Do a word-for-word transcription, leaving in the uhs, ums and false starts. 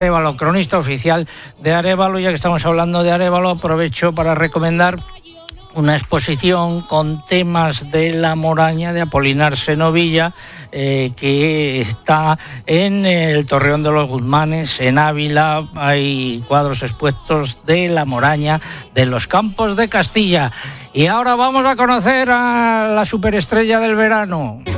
Arévalo, cronista oficial de Arévalo. Ya que estamos hablando de Arévalo, aprovecho para recomendar una exposición con temas de la Moraña de Apolinar Senovilla, eh, que está en el Torreón de los Guzmanes, en Ávila. Hay cuadros expuestos de la Moraña de los Campos de Castilla. Y ahora vamos a conocer a la superestrella del verano.